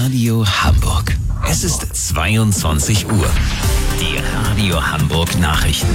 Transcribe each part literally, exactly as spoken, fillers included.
Radio Hamburg. Es ist zweiundzwanzig Uhr. Die Radio Hamburg Nachrichten.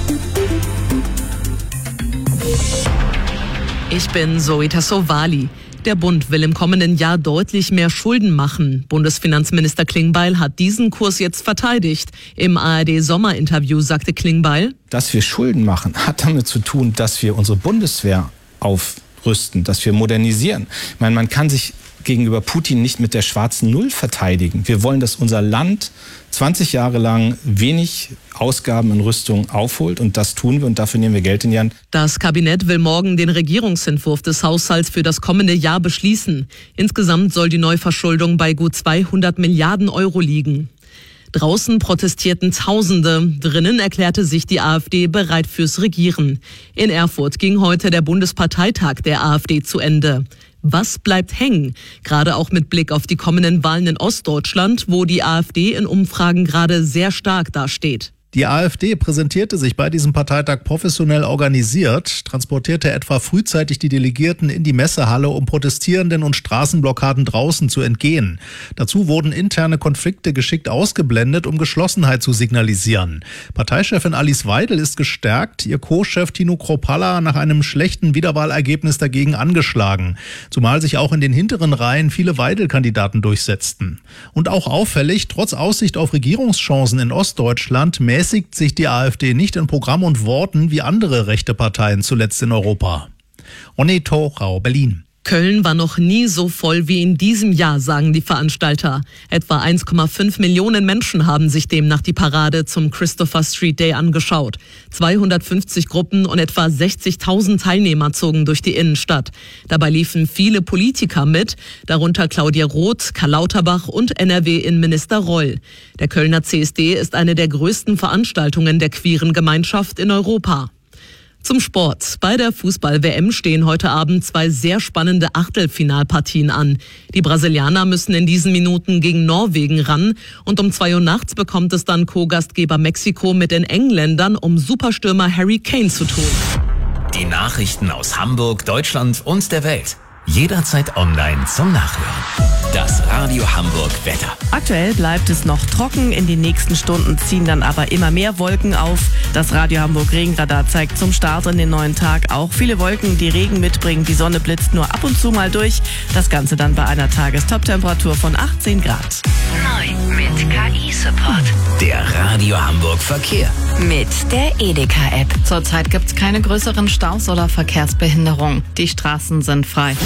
Ich bin Zoe Tassovali. Der Bund will im kommenden Jahr deutlich mehr Schulden machen. Bundesfinanzminister Klingbeil hat diesen Kurs jetzt verteidigt. Im A R D-Sommerinterview sagte Klingbeil: Dass wir Schulden machen, hat damit zu tun, dass wir unsere Bundeswehr aufrüsten, dass wir modernisieren. Ich meine, man kann sich gegenüber Putin nicht mit der schwarzen Null verteidigen. Wir wollen, dass unser Land zwanzig Jahre lang wenig Ausgaben in Rüstung aufholt, und das tun wir, und dafür nehmen wir Geld in die Hand. Das Kabinett will morgen den Regierungsentwurf des Haushalts für das kommende Jahr beschließen. Insgesamt soll die Neuverschuldung bei gut zweihundert Milliarden Euro liegen. Draußen protestierten Tausende. Drinnen erklärte sich die AfD bereit fürs Regieren. In Erfurt ging heute der Bundesparteitag der AfD zu Ende. Was bleibt hängen? Gerade auch mit Blick auf die kommenden Wahlen in Ostdeutschland, wo die AfD in Umfragen gerade sehr stark dasteht. Die AfD präsentierte sich bei diesem Parteitag professionell organisiert, transportierte etwa frühzeitig die Delegierten in die Messehalle, um Protestierenden und Straßenblockaden draußen zu entgehen. Dazu wurden interne Konflikte geschickt ausgeblendet, um Geschlossenheit zu signalisieren. Parteichefin Alice Weidel ist gestärkt, ihr Co-Chef Tino Kropalla nach einem schlechten Wiederwahlergebnis dagegen angeschlagen. Zumal sich auch in den hinteren Reihen viele Weidel-Kandidaten durchsetzten. Und auch auffällig, trotz Aussicht auf Regierungschancen in Ostdeutschland, mäßigt sich die AfD nicht in Programm und Worten wie andere rechte Parteien zuletzt in Europa. Oneto Rau, Berlin. Köln war noch nie so voll wie in diesem Jahr, sagen die Veranstalter. Etwa eins Komma fünf Millionen Menschen haben sich demnach die Parade zum Christopher Street Day angeschaut. zweihundertfünfzig Gruppen und etwa sechzigtausend Teilnehmer zogen durch die Innenstadt. Dabei liefen viele Politiker mit, darunter Claudia Roth, Karl Lauterbach und N R W-Innenminister Reul. Der Kölner C S D ist eine der größten Veranstaltungen der queeren Gemeinschaft in Europa. Zum Sport. Bei der Fußball-W M stehen heute Abend zwei sehr spannende Achtelfinalpartien an. Die Brasilianer müssen in diesen Minuten gegen Norwegen ran, und um zwei Uhr nachts bekommt es dann Co-Gastgeber Mexiko mit den Engländern um Superstürmer Harry Kane zu tun. Die Nachrichten aus Hamburg, Deutschland und der Welt. Jederzeit online zum Nachhören. Das Radio Hamburg Wetter. Aktuell bleibt es noch trocken. In den nächsten Stunden ziehen dann aber immer mehr Wolken auf. Das Radio Hamburg Regenradar zeigt zum Start in den neuen Tag auch viele Wolken, die Regen mitbringen. Die Sonne blitzt nur ab und zu mal durch. Das Ganze dann bei einer Tagestoptemperatur von achtzehn Grad. Neu mit K I-Support. Der Radio Hamburg Verkehr. Mit der Edeka-App. Zurzeit gibt es keine größeren Staus oder Verkehrsbehinderungen. Die Straßen sind frei.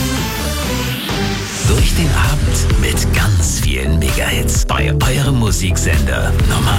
Durch den Abend mit ganz vielen Megahits bei eurem Musiksender Nummer